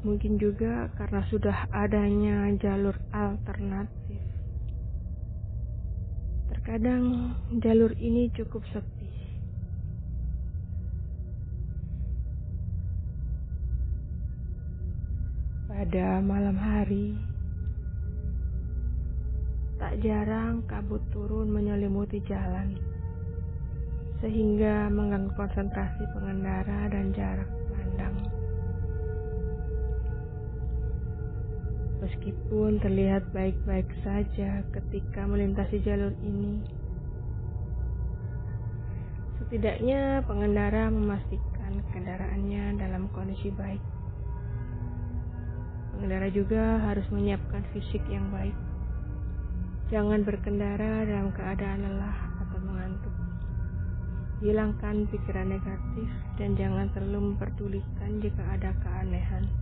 Mungkin juga karena sudah adanya jalur alternatif. Terkadang jalur ini cukup sepi. Pada malam hari, tak jarang kabut turun menyelimuti jalan, sehingga mengganggu konsentrasi pengendara dan jarak pandang. Meskipun terlihat baik-baik saja ketika melintasi jalur ini, setidaknya pengendara memastikan kendaraannya dalam kondisi baik. Pengendara juga harus menyiapkan fisik yang baik. Jangan berkendara dalam keadaan lelah atau mengantuk. Hilangkan pikiran negatif dan jangan terlalu memperdulikan jika ada keanehan.